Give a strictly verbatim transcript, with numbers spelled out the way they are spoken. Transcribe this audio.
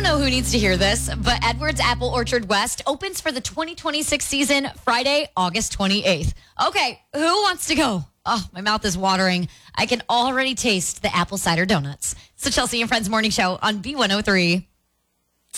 know who needs to hear this, but Edwards Apple Orchard West opens for the twenty twenty-six season Friday, August twenty-eighth. Okay, who wants to go? Oh, my mouth is watering. I can already taste the apple cider donuts. It's the Chelsea and Friends Morning Show on B one oh three.